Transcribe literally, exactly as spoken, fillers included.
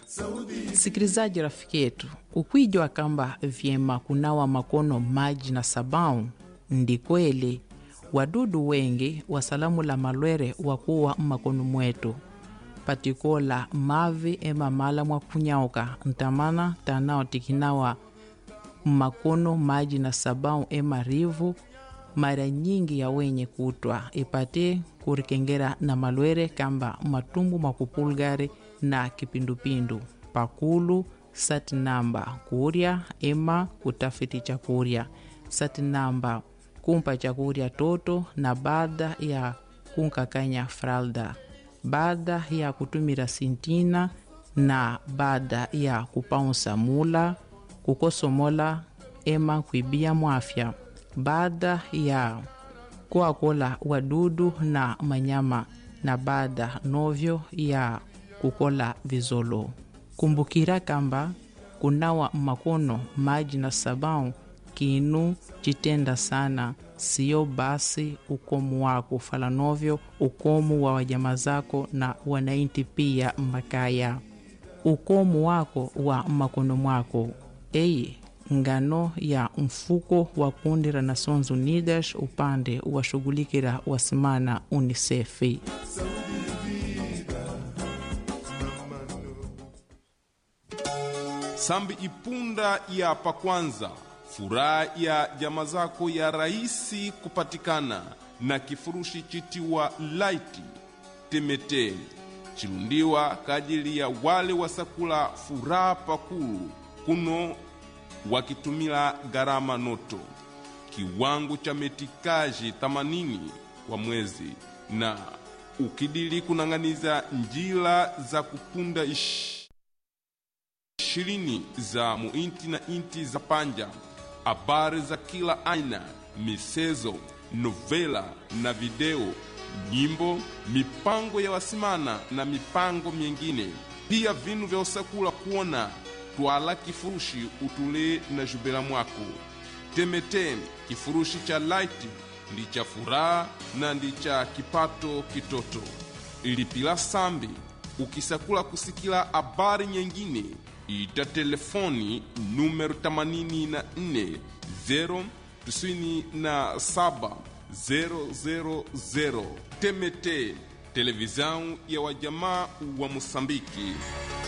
Sikilizaji rafiki yetu, ukwijua kamba vyema kunawa makono maji na sabau, ndi kweli wadudu wengi wasalamu la malwere wakuwa makono mwetu. Patikola mavi ema mala mwa kunyauka, ntamana tanao tikinawa makono maji na sabau ema rivu, mara nyingi ya wenye kutwa ipate kurikengera na malwere kamba matumbu makupulgari na kipindupindu. Pakulu sati namba kuria ema kutafiti chakuria, sati namba kumpa chakuria toto na baada ya kunkakanya fralda, baada ya kutumira sintina na baada ya kupaunsa mula, kukosomola ema kuibia mwafya, baada ya kuakola wadudu na manyama na baada novyo ya kukola vizolo. Kumbukira kamba kunawa makono maji na sabau kinu chitenda sana, sio basi ukomu wako falanovyo ukomu wa wajama zako na wanainti pia makaya. Ukomu wako wa makono mwako. Eye, ngano ya mfuko wa kundi la Nations Unidas upande wa shugulikira wasimana UNICEF. Sambi ipunda ya pakwanza, furaha ya jama zako ya raisi kupatikana na kifurushi chitiwa laiti temete chilundiwa kajili ya wale wasakula furaha pakulu kuno wakitumila garama noto kiwango cha metikaji tamanini kwa mwezi na ukidili kunanganiza njila za kupunda ishi ishirini za muinti na inti za panja, habari za kila aina, misezo, novela na video, nyimbo, mipango ya wasimana na mipango mingine. Pia vinu vya usakula kuona twala kifurushi utule na jubela mwako. Temete kifurushi cha light ndi cha furaha na ndi cha kipato kitoto. Ilipila sambi ukisakula kusikila habari nyingine ita telefoni numero themanini na nne zero tisini na saba zero zero zero. Temete, televisão ya wajamaa wa Mosambiki.